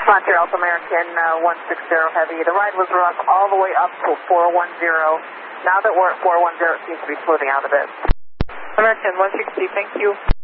Frontier Alpha American 160 Heavy. The ride was rough all the way up to 410. Now that we're at 410, it seems to be smoothing out a bit. American 160, thank you.